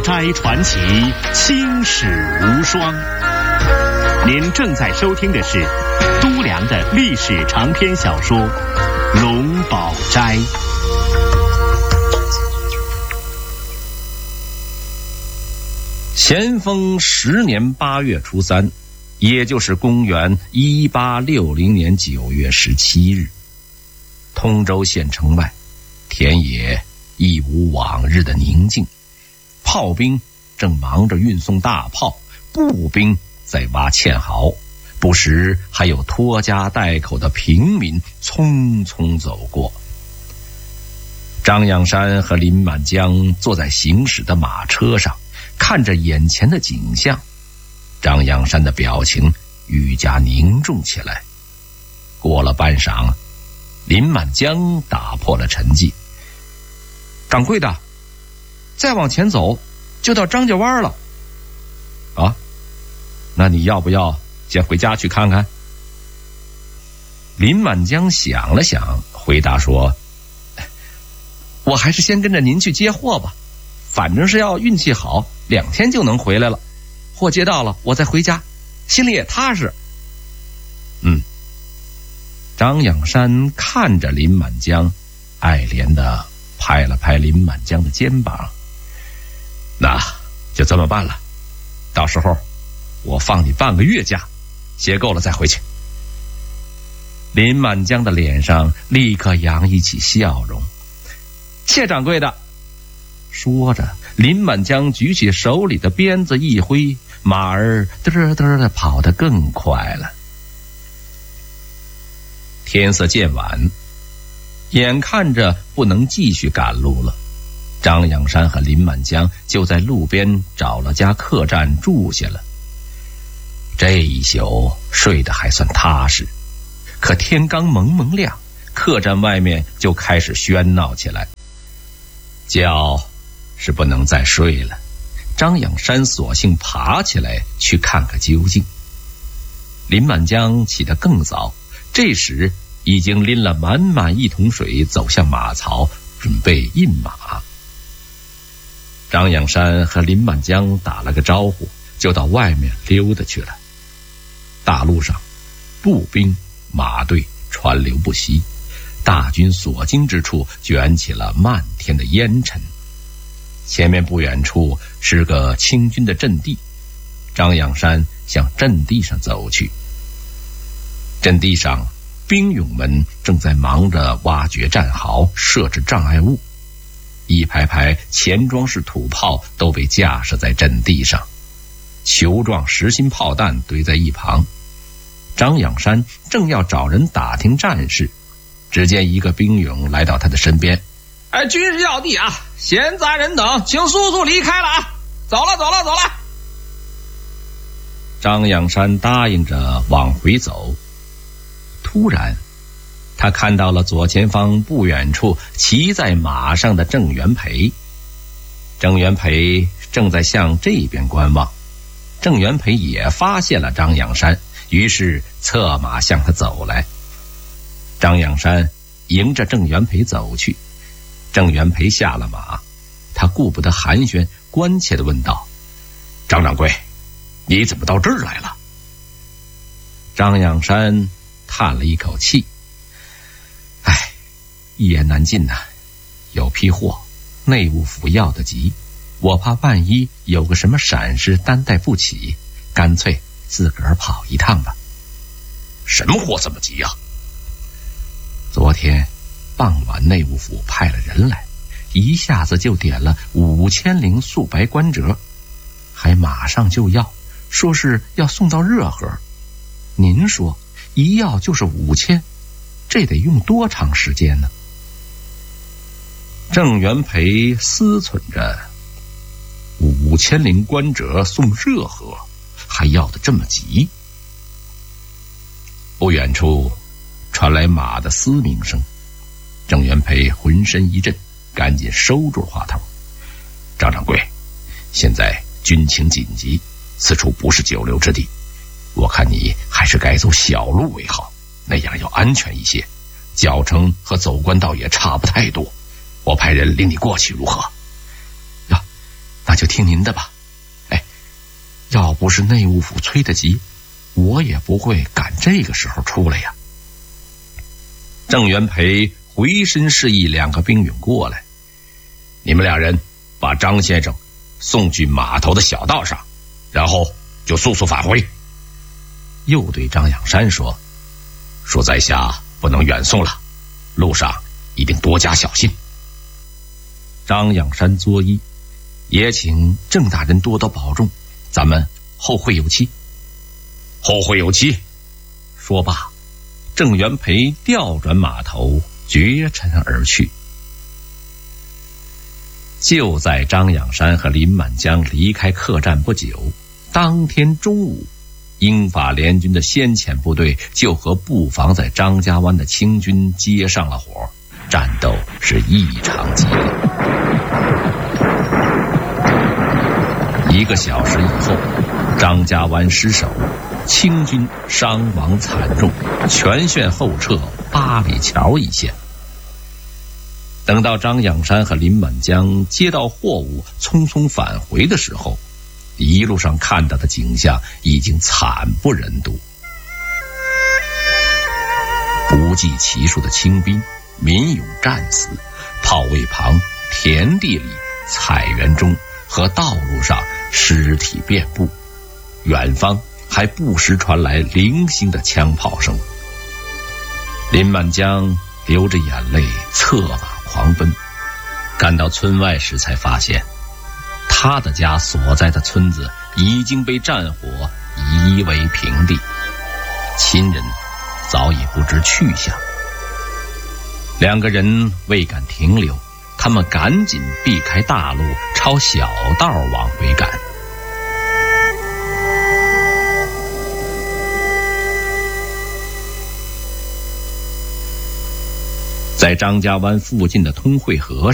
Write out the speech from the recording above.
斋传奇》青史无双。您正在收听的是都良的历史长篇小说《龙宝斋》。咸丰10年8月初3，也就是公元1860年9月17日，通州县城外，田野一无往日的宁静，炮兵正忙着运送大炮，步兵在挖堑壕，不时还有拖家带口的平民匆匆走过。张养山和林满江坐在行驶的马车上，看着眼前的景象，张养山的表情愈加凝重起来。过了半晌，林满江打破了沉寂：“掌柜的，再往前走就到张家湾了。”“啊，那你要不要先回家去看看？”林满江想了想，回答说：“我还是先跟着您去接货吧，反正是要运气好，2天就能回来了。货接到了，我再回家，心里也踏实。”张养山看着林满江，爱怜地拍了拍林满江的肩膀：“那就这么办了，到时候我放你半个月假，歇够了再回去。”林满江的脸上立刻洋溢起笑容：“谢掌柜的。”说着，林满江举起手里的鞭子一挥，马儿嘚嘚地跑得更快了。天色渐晚，眼看着不能继续赶路了，张养山和林满江就在路边找了家客栈住下了。这一宿睡得还算踏实，可天刚蒙蒙亮，客栈外面就开始喧闹起来。觉是不能再睡了，张养山索性爬起来去看个究竟。林满江起得更早，这时已经拎了满满一桶水走向马槽，准备印马。张养山和林满江打了个招呼，就到外面溜达去了。大路上，步兵、马队川流不息，大军所经之处卷起了漫天的烟尘。前面不远处是个清军的阵地，张养山向阵地上走去。阵地上，兵勇们正在忙着挖掘战壕，设置障碍物，一排排钱装式土炮都被架设在阵地上，球状实心炮弹堆在一旁。张养山正要找人打听战事，只见一个兵勇来到他的身边：“军事要地啊，闲杂人等请速速离开了啊，走了。”张养山答应着往回走。突然他看到了左前方不远处骑在马上的郑元培。郑元培正在向这边观望，郑元培也发现了张养山，于是策马向他走来。张养山迎着郑元培走去，郑元培下了马，他顾不得寒暄，关切地问道：“张掌柜，你怎么到这儿来了？”张养山叹了一口气：“一言难尽呐，有批货，内务府要得急，我怕万一有个什么闪失担待不起，干脆自个儿跑一趟吧。”“什么货这么急啊？”“昨天傍晚内务府派了人来，一下子就点了5000铃素白官折，还马上就要，说是要送到热河。您说一要就是5000，这得用多长时间呢？”郑元培思忖着，5000铃官折送热河，还要得这么急。不远处传来马的嘶鸣声，郑元培浑身一震，赶紧收住话头：“张掌柜，现在军情紧急，此处不是久留之地，我看你还是改走小路为好，那样要安全一些，脚程和走官道也差不太多，我派人领你过去如何？”“呀， 那就听您的吧。要不是内务府催得急，我也不会赶这个时候出来呀。郑元培回身示意2个兵勇过来，你们2人把张先生送去码头的小道上，然后就速速返回。又对张仰山说在下不能远送了，路上一定多加小心。张仰山作揖，也请郑大人多多保重，咱们后会有期。后会有期。说罢，郑元培调转马头，绝尘而去。就在张仰山和林满江离开客栈不久，当天中午，英法联军的先遣部队就和布防在张家湾的清军接上了火，战斗是异常激烈。1个小时以后，张家湾失守，清军伤亡惨重，全线后撤8里桥一线。等到张仰山和林满江接到货物匆匆返回的时候，一路上看到的景象已经惨不忍睹。不计其数的清兵民勇战死，炮位旁、田地里、菜园中和道路上尸体遍布，远方还不时传来零星的枪炮声。林满江流着眼泪策马狂奔，赶到村外时才发现，他的家所在的村子已经被战火夷为平地，亲人早已不知去向。2个人未敢停留，他们赶紧避开大路，朝小道往回赶。在张家湾附近的通惠河